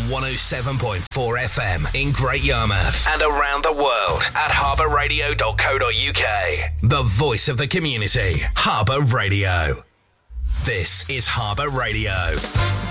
107.4 FM in Great Yarmouth and around the world at harbourradio.co.uk. The voice of the community, Harbour Radio. This is Harbour Radio.